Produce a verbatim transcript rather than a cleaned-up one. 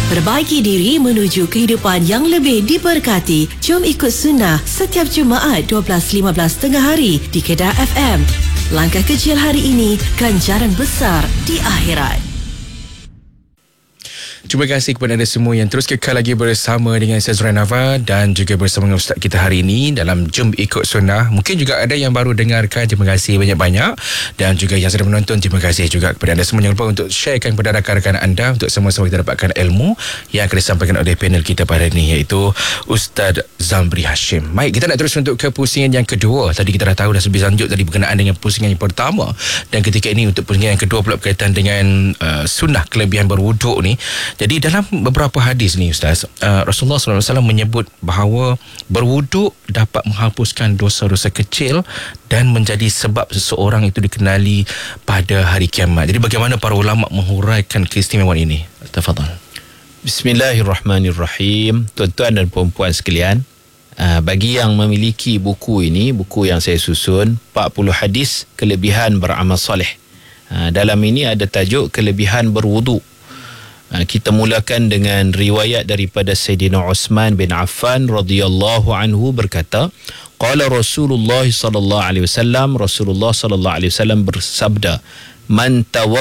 Perbaiki diri menuju kehidupan yang lebih diberkati. Jom ikut sunnah setiap Jumaat dua belas lima belas tengah hari di Kedah F M. Langkah kecil hari ini, ganjaran besar di akhirat. Terima kasih kepada anda semua yang terus kekal lagi bersama dengan saya Zurain Nava dan juga bersama dengan Ustaz kita hari ini dalam Jom Ikut Sunnah. Mungkin juga ada yang baru dengarkan, terima kasih banyak-banyak, dan juga yang sudah menonton, terima kasih juga kepada anda semua. Jangan lupa untuk sharekan kepada rakan-rakan anda untuk sama-sama kita dapatkan ilmu yang akan disampaikan oleh panel kita pada hari ini, iaitu Ustaz Zamri Hashim. Baik, kita nak terus untuk ke pusingan yang kedua. Tadi kita dah tahu dah lebih lanjut tadi berkenaan dengan pusingan yang pertama, dan ketika ini untuk pusingan yang kedua pula berkaitan dengan uh, sunnah kelebihan berwuduk ni. Jadi dalam beberapa hadis ni Ustaz, uh, Rasulullah sallallahu alaihi wasallam menyebut bahawa berwuduk dapat menghapuskan dosa-dosa kecil dan menjadi sebab seseorang itu dikenali pada hari kiamat. Jadi bagaimana para ulama menghuraikan keistimewaan ini? Tafadhal. Bismillahirrahmanirrahim. Tuan-tuan dan puan-puan sekalian, uh, bagi yang memiliki buku ini, buku yang saya susun, empat puluh hadis kelebihan beramal soleh. Uh, dalam ini ada tajuk kelebihan berwuduk. Kita mulakan dengan riwayat daripada Sayyidina Uthman bin Affan radhiyallahu anhu berkata, qala Rasulullah sallallahu alaihi wasallam, Rasulullah sallallahu alaihi wasallam bersabda, man tawadda